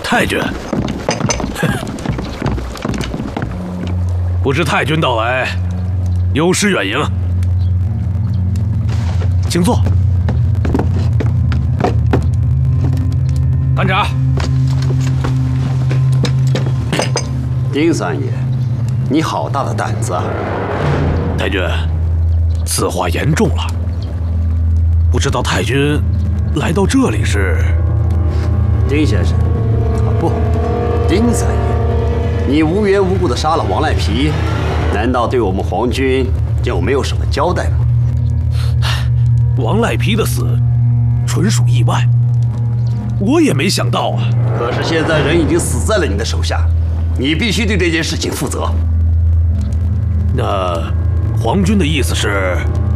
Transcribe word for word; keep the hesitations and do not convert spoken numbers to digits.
太君，不知太君到来，有失远迎，请坐。探查。 丁三爷，你好大的胆子啊！ 太君，此话严重了。不知道太君来到这里是？ 丁先生，啊不，丁三爷，你无缘无故的杀了王赖皮，难道对我们皇军就没有什么交代吗？ 王赖皮的死纯属意外，我也没想到啊。 可是现在人已经死在了你的手下，你必须对这件事情负责。 那皇军的意思是？